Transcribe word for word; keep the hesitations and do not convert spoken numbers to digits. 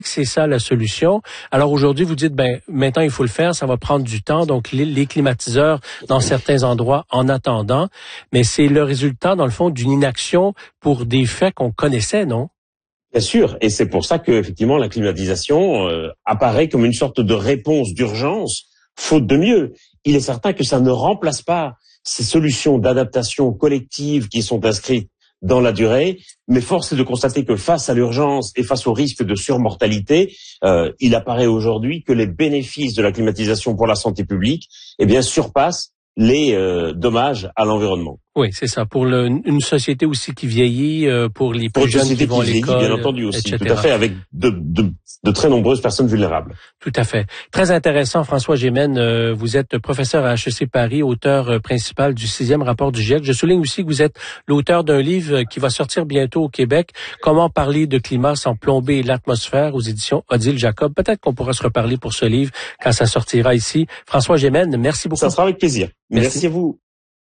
C'est ça la solution. Alors aujourd'hui, vous dites, ben maintenant il faut le faire, ça va prendre du temps, donc les, les climatiseurs dans certains endroits en attendant, mais c'est le résultat, dans le fond, d'une inaction pour des faits qu'on connaissait, non? Bien sûr, et c'est pour ça que effectivement la climatisation euh, apparaît comme une sorte de réponse d'urgence, faute de mieux. Il est certain que ça ne remplace pas ces solutions d'adaptation collective qui sont inscrites dans la durée, mais force est de constater que face à l'urgence et face au risque de surmortalité, euh, il apparaît aujourd'hui que les bénéfices de la climatisation pour la santé publique, eh bien, surpassent les euh, dommages à l'environnement. Oui, c'est ça. Pour le, une société aussi qui vieillit, euh, pour les plus pour jeunes qui vont à l'école, bien entendu aussi, et cetera. Tout à fait, avec de, de, de très nombreuses personnes vulnérables. Tout à fait. Très intéressant, François Gémen. Euh, vous êtes professeur à H E C Paris, auteur euh, principal du sixième rapport du GIEC. Je souligne aussi que vous êtes l'auteur d'un livre qui va sortir bientôt au Québec, Comment parler de climat sans plomber l'atmosphère, aux éditions Odile Jacob. Peut-être qu'on pourra se reparler pour ce livre quand ça sortira ici. François Gémen, merci beaucoup. Ça sera avec plaisir. Merci, Merci à vous.